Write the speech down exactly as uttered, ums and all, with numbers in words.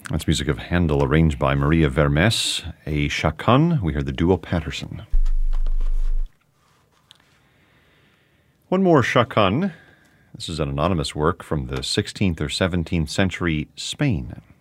That's music of Handel, arranged by Maria Vermes. A chaconne, we heard the duo Patterson. One more chaconne. This is an anonymous work from the sixteenth or seventeenth century Spain.